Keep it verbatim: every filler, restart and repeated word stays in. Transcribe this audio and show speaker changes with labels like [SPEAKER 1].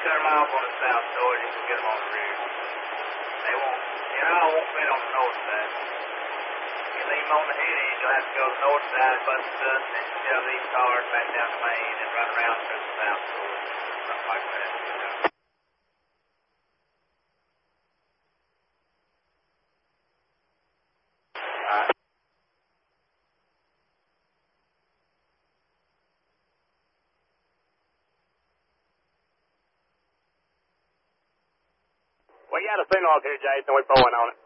[SPEAKER 1] turn them off on the south shore, you can get them on the rear. They won't, you know, I won't fit on the north side. You leave them on the head end, you'll have to go to the north side, bust the dust, and shove these cars back down the main and run around through the south shore. Something like that, you know.
[SPEAKER 2] We got a signal up here, Jason. We're pulling on it.